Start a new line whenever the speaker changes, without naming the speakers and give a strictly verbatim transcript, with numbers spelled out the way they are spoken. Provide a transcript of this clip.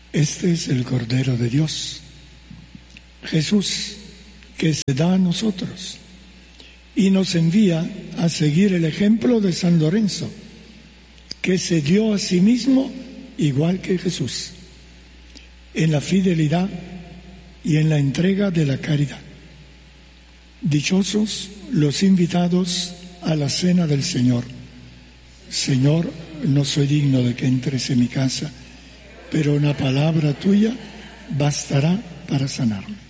Este es el Cordero de Dios, Jesús, que se da a nosotros y nos envía a seguir el ejemplo de San Lorenzo, que se dio a sí mismo igual que Jesús, en la fidelidad y en la entrega de la caridad. Dichosos los invitados a la cena del Señor. Señor, no soy digno de que entres en mi casa, pero una palabra tuya bastará para sanarme.